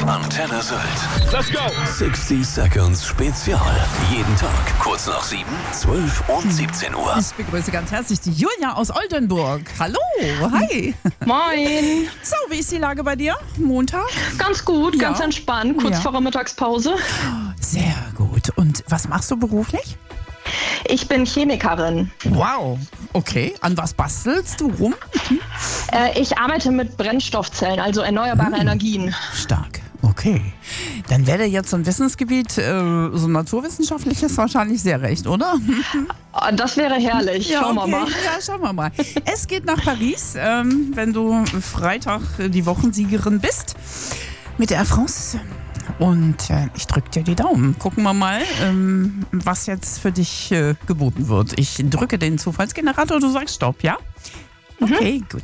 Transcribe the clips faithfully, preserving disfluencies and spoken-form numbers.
Antenne Sylt. Let's go! sixty Seconds Spezial. Jeden Tag kurz nach sieben, zwölf und siebzehn Uhr. Ich begrüße ganz herzlich die Julia aus Oldenburg. Hallo, hi. Moin. So, wie ist die Lage bei dir? Montag? Ganz gut, Ja. ganz entspannt, kurz Ja. vor der Mittagspause. Sehr gut. Und was machst du beruflich? Ich bin Chemikerin. Wow. Okay. An was bastelst du rum? Äh, ich arbeite mit Brennstoffzellen, also erneuerbare Energien. Stark. Okay. Dann wäre jetzt so ein Wissensgebiet, äh, so ein naturwissenschaftliches wahrscheinlich sehr recht, oder? Oh, das wäre herrlich. Schauen okay. wir mal. Ja, schauen wir mal. Es geht nach Paris, ähm, wenn du Freitag die Wochensiegerin bist mit der Air France. Und äh, ich drücke dir die Daumen. Gucken wir mal, ähm, was jetzt für dich äh, geboten wird. Ich drücke den Zufallsgenerator, du sagst Stopp, ja? Okay, gut.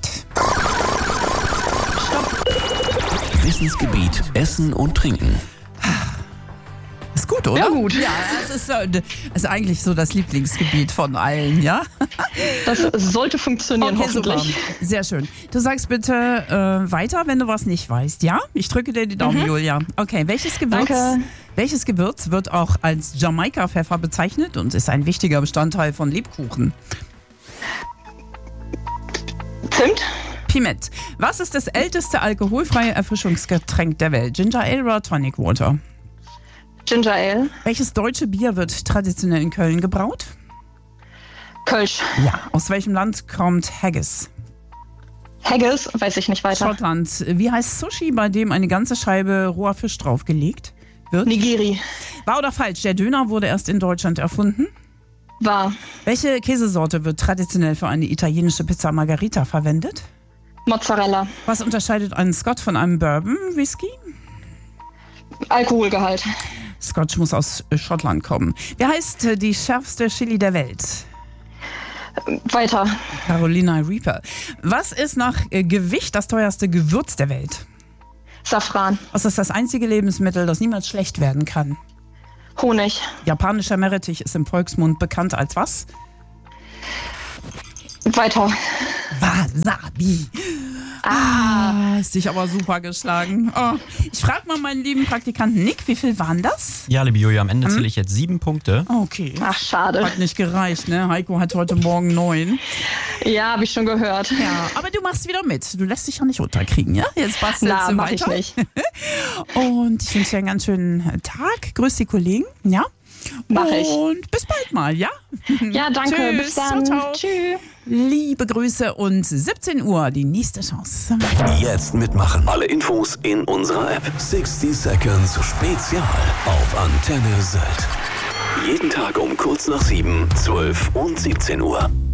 Wissensgebiet Essen und Trinken. Ist gut, oder? Ja, gut. Ja, das ist, äh, das ist eigentlich so das Lieblingsgebiet von allen, ja? Das sollte funktionieren, Okay, super. hoffentlich. Sehr schön. Du sagst bitte äh, weiter, wenn du was nicht weißt, ja? Ich drücke dir die Daumen, Julia. Okay, welches Gewürz, Danke. welches Gewürz wird auch als Jamaika-Pfeffer bezeichnet und ist ein wichtiger Bestandteil von Lebkuchen? Zimt? Piment. Was ist das älteste alkoholfreie Erfrischungsgetränk der Welt? Ginger Ale oder Tonic Water? Ginger Ale? Welches deutsche Bier wird traditionell in Köln gebraut? Kölsch? Ja. Aus welchem Land kommt Haggis? Haggis? Weiß ich nicht weiter. Schottland. Wie heißt Sushi, bei dem eine ganze Scheibe roher Fisch draufgelegt wird? Nigiri? Wahr oder falsch? Der Döner wurde erst in Deutschland erfunden. Wahr? Welche Käsesorte wird traditionell für eine italienische Pizza Margherita verwendet? Mozzarella? Was unterscheidet einen Scotch von einem Bourbon Whisky? Alkoholgehalt? Scotch muss aus Schottland kommen. Wie heißt äh, die schärfste Chili der Welt? Weiter? Carolina Reaper. Was ist nach äh, Gewicht das teuerste Gewürz der Welt? Safran? Was ist das einzige Lebensmittel, das niemals schlecht werden kann? Honig? Japanischer Meerrettich ist im Volksmund bekannt als was? Weiter? Wasabi. Ah, ist dich aber super geschlagen. Oh, ich frage mal meinen lieben Praktikanten Nick, wie viel waren das? Ja, liebe Julia, am Ende zähle ich jetzt sieben Punkte. Okay. Ach, schade. Hat nicht gereicht, ne? Heiko hat heute Morgen neun. Ja, habe ich schon gehört. Ja, aber du machst wieder mit. Du lässt dich ja nicht runterkriegen, ja? Jetzt bastelst Na, du mach ich weiter. nicht. Und ich wünsche dir einen ganz schönen Tag. Grüß die Kollegen, ja? Mach ich. Und bis bald mal, ja? Ja, danke. Tschüss, Bis dann. ciao, ciao. Tschüss. Liebe Grüße und siebzehn Uhr, die nächste Chance. Jetzt mitmachen. Alle Infos in unserer App. sixty Seconds Spezial auf Antenne Sylt. Jeden Tag um kurz nach sieben, zwölf und siebzehn Uhr.